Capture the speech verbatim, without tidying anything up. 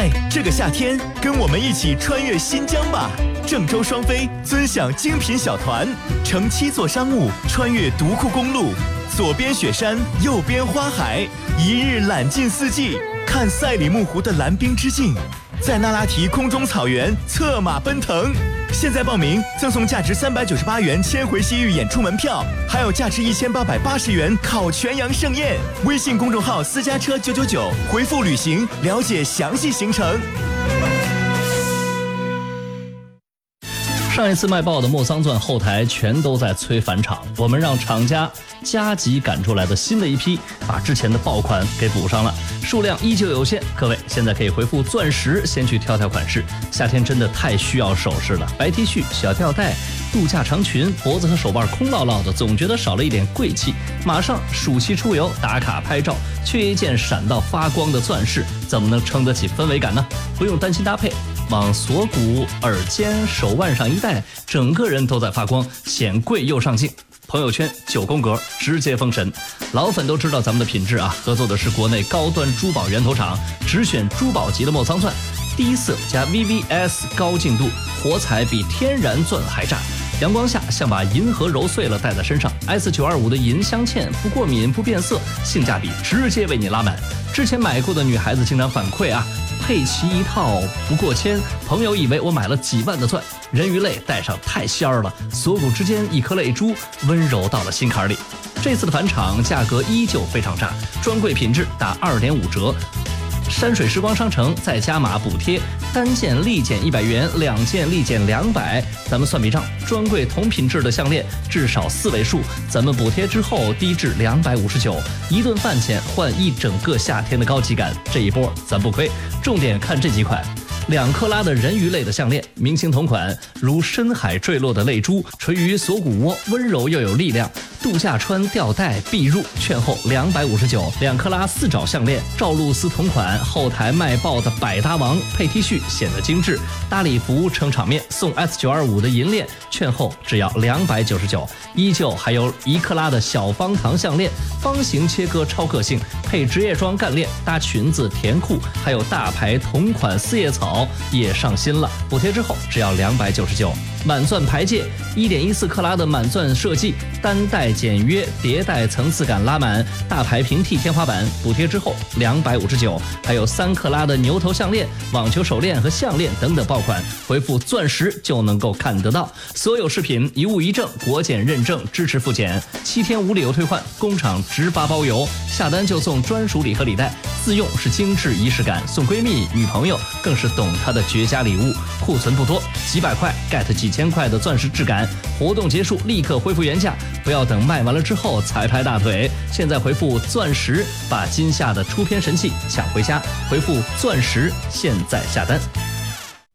嗨，这个夏天跟我们一起穿越新疆吧！郑州双飞尊享精品小团，乘七座商务穿越独库公路，左边雪山，右边花海，一日览尽四季，看赛里木湖的蓝冰之境，在那拉提空中草原策马奔腾。现在报名赠送价值三百九十八元千回西域演出门票，还有价值一千八百八十元烤全羊盛宴。微信公众号私家车九九九，回复旅行了解详细行程。 上一次卖爆的莫桑钻后台全都在催返场，我们让厂家加急赶出来的新的一批，把之前的爆款给补上了，数量依旧有限。各位现在可以回复钻石，先去挑挑款式。夏天真的太需要首饰了，白 T 恤、小吊带、度假长裙，脖子和手腕空落落的，总觉得少了一点贵气。马上暑期出游打卡拍照，缺一件闪到发光的钻饰，怎么能撑得起氛围感呢？不用担心搭配。往锁骨、耳尖、手腕上一戴，整个人都在发光，显贵又上镜。朋友圈九宫格，直接封神。老粉都知道咱们的品质啊，合作的是国内高端珠宝源头厂，只选珠宝级的莫桑钻，低色加 V V S 高净度，火彩比天然钻还炸。阳光下像把银河揉碎了戴在身上。 S 九二五 的银镶嵌不过敏不变色，性价比直接为你拉满。之前买过的女孩子经常反馈啊，配齐一套不过千，朋友以为我买了几万的钻，人鱼泪戴上太仙儿了，锁骨之间一颗泪珠，温柔到了心坎里。这次的返场价格依旧非常炸，专柜品质打 二点五 折。山水时光商城再加码补贴，单件立减一百元，两件立减两百。咱们算笔账，专柜同品质的项链至少四位数，咱们补贴之后低至两百五十九，一顿饭钱换一整个夏天的高级感，这一波咱不亏。重点看这几款。两克拉的人鱼类的项链，明星同款，如深海坠落的泪珠，垂于锁骨窝，温柔又有力量。度假穿吊带必入，券后两百五十九。两克拉四爪项链，赵露思同款，后台卖爆的百搭王，配 T 恤显得精致。搭礼服撑场面，送 S 九二五 的银链，券后只要两百九十九。依旧还有一克拉的小方糖项链，方形切割超个性，配职业装干链，搭裙子甜裤，还有大牌同款四叶草也上新了，补贴之后只要两百九十九。满钻牌戒 一点一四 克拉的满钻设计，单带简约，叠带层次感拉满，大牌平替天花板，补贴之后两百五十九。还有三克拉的牛头项链、网球手链和项链等等爆款，回复钻石就能够看得到。所有饰品一物一证，国检认证，支持复检，七天无理由退换，工厂直发包邮，下单就送专属礼盒礼袋，自用是精致仪式感，送闺蜜女朋友更是懂她的绝佳礼物。库存不多，几百块 get 几千块的钻石质感，活动结束立刻恢复原价，不要等卖完了之后才拍大腿。现在回复钻石，把今夏的出片神器抢回家，回复钻石，现在下单。